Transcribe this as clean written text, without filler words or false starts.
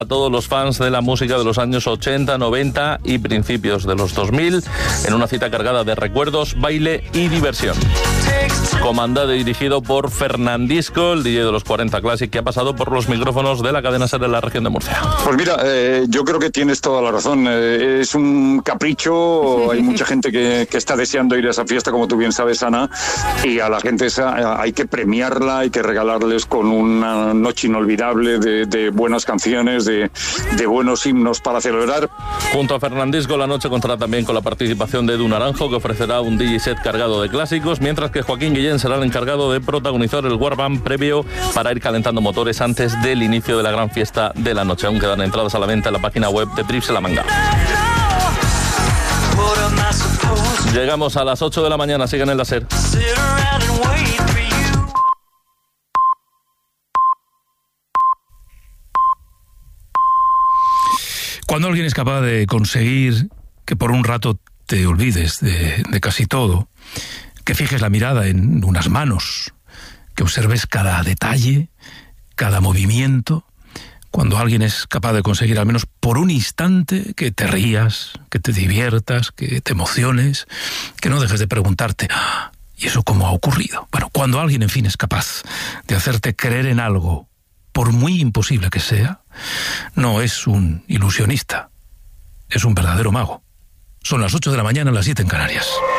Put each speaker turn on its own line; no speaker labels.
a todos los fans de la música de los años 80, 90 y principios de los 2000 en una cita cargada de recuerdos, baile y diversión. Comandado y dirigido por Fernandisco, el DJ de los 40 Classic, que ha pasado por los micrófonos de la cadena SER en la región de Murcia.
Pues mira, yo creo que tienes toda la razón. Es un capricho, hay mucha gente que está deseando ir a esa fiesta, como tú bien sabes, Ana, y a la gente esa hay que premiarla, hay que regalarles con una noche inolvidable de buenas canciones, de buenos himnos para celebrar.
Junto a Fernandisco, la noche contará también con la participación de Edu Naranjo, que ofrecerá un DJ set cargado de clásicos, mientras que Joaquín Guillén será el encargado de protagonizar el Warband previo para ir calentando motores antes del inicio de la gran fiesta de la noche. Aún quedan entradas a la venta en la página web de Trips La Manga. Llegamos a las 8 de la mañana, sigan en la SER.
Cuando alguien es capaz de conseguir que por un rato te olvides de casi todo, que fijes la mirada en unas manos, que observes cada detalle, cada movimiento, cuando alguien es capaz de conseguir al menos por un instante que te rías, que te diviertas, que te emociones, que no dejes de preguntarte, ¿y eso cómo ha ocurrido? Bueno, cuando alguien, en fin, es capaz de hacerte creer en algo, por muy imposible que sea, no es un ilusionista, es un verdadero mago. Son las 8 de la mañana, las 7 en Canarias.